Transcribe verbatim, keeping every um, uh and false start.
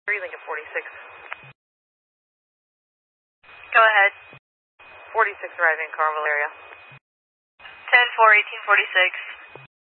three Lincoln forty-six. Go ahead. forty-six arriving in Carmel area. ten four, eighteen forty-six.